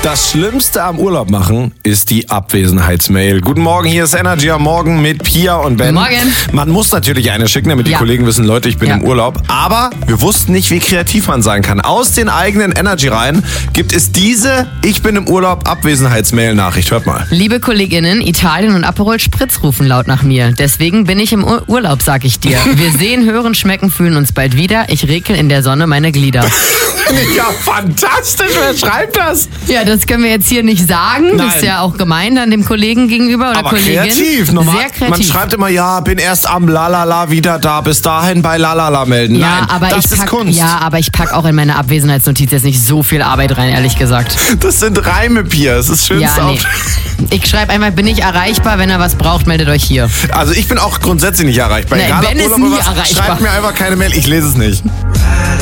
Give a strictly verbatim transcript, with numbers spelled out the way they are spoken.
Das Schlimmste am Urlaub machen ist die Abwesenheitsmail. Guten Morgen, hier ist Energy am Morgen mit Pia und Ben. Guten Morgen. Man muss natürlich eine schicken, damit die Ja. Kollegen wissen, Leute, ich bin Ja. im Urlaub. Aber wir wussten nicht, wie kreativ man sein kann. Aus den eigenen Energy-Reihen gibt es diese Ich bin im Urlaub Abwesenheitsmail-Nachricht. Hört mal. Liebe KollegInnen, Italien und Aperol Spritz rufen laut nach mir. Deswegen bin ich im Ur- Urlaub, sag ich dir. Wir sehen, hören, schmecken, fühlen uns bald wieder. Ich rekel in der Sonne meine Glieder. Ja, fantastisch. Wer schreibt das? Ja, das können wir jetzt hier nicht sagen. Nein. Das ist ja auch gemein dann dem Kollegen gegenüber oder Aber Kollegin. kreativ. Normal, Sehr kreativ. Man schreibt immer, ja, bin erst am Lalala wieder da. Bis dahin bei Lalala melden. ja, Nein, aber das ich ist pack, Kunst. ja, aber ich pack auch in meine Abwesenheitsnotiz jetzt nicht so viel Arbeit rein, ehrlich gesagt. Das sind Reime, Pia. Das ist schönste Ja, nee. Auf- Ich schreibe einfach, bin ich erreichbar, wenn ihr was braucht, meldet euch hier. Also ich bin auch grundsätzlich nicht erreichbar. Nein, Egal, ob Ben ist Urlaub oder nie was, erreichbar. schreibt mir einfach keine Mail, ich lese es nicht.